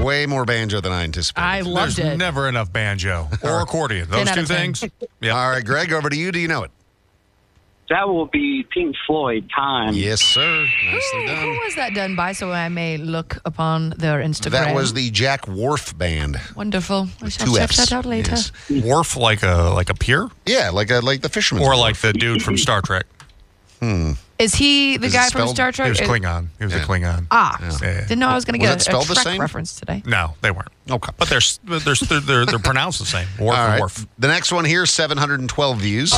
way more banjo than I anticipated. I loved There's it. never enough banjo or accordion. Those 10 out two of 10. things. Yeah. All right, Greg, over to you. Do you know it? That will be Pink Floyd, Time. Yes, sir. Nicely Who done. was that done by, so I may look upon their Instagram? That was the Jack Wharf Band. Wonderful. I shall Two check Fs. that out later. Yes. Wharf like a pier, Yeah, like the fisherman. or like the dude from Star Trek. Is he the Is it guy from spelled- Star Trek? He was Klingon. He was a Yeah. Klingon. Yeah. Didn't know I was going to Was get it a spelled the Trek same? reference today. No, they weren't. Okay. But they're pronounced the same. Wharf All and right. wharf. The next one here, 712 views.